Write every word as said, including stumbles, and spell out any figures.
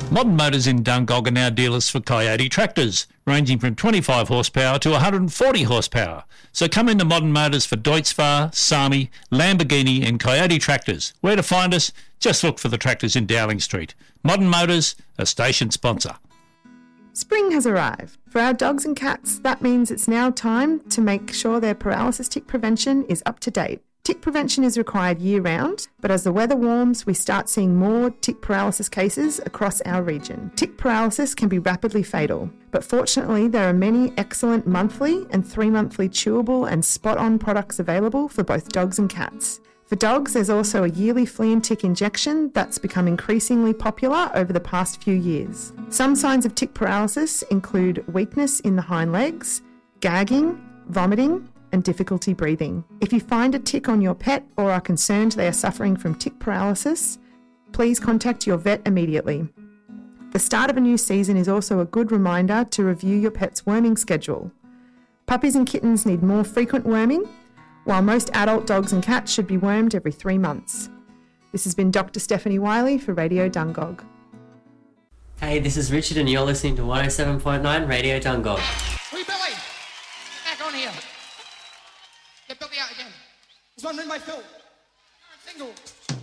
Modern Motors in Dungog are now dealers for Coyote tractors, ranging from twenty-five horsepower to one hundred forty horsepower. So come into Modern Motors for Deutz-Fahr, Sami, Lamborghini and Coyote tractors. Where to find us? Just look for the tractors in Dowling Street. Modern Motors, a station sponsor. Spring has arrived. For our dogs and cats, that means it's now time to make sure their paralysis tick prevention is up to date. Tick prevention is required year-round, but as the weather warms, we start seeing more tick paralysis cases across our region. Tick paralysis can be rapidly fatal, but fortunately there are many excellent monthly and three-monthly chewable and spot-on products available for both dogs and cats. For dogs, there's also a yearly flea and tick injection that's become increasingly popular over the past few years. Some signs of tick paralysis include weakness in the hind legs, gagging, vomiting, and difficulty breathing. If you find a tick on your pet or are concerned they are suffering from tick paralysis, please contact your vet immediately. The start of a new season is also a good reminder to review your pet's worming schedule. Puppies and kittens need more frequent worming, while most adult dogs and cats should be wormed every three months. This has been Doctor Stephanie Wiley for Radio Dungog. Hey, this is Richard and you're listening to one oh seven point nine Radio Dungog. Wee Billy! Back on here! Get Billy out again. He's wondering my Phil. Single.